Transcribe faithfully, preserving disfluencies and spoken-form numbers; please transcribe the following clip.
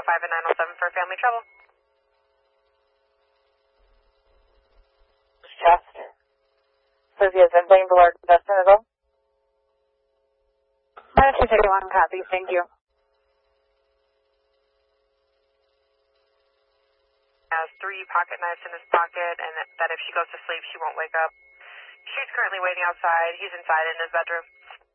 five and nine oh seven for family trouble. Chester. Says he has been playing below Justin at all? two thirty-one, copy, thank you. Has three pocket knives in his pocket, and that if she goes to sleep, she won't wake up. She's currently waiting outside. He's inside in his bedroom.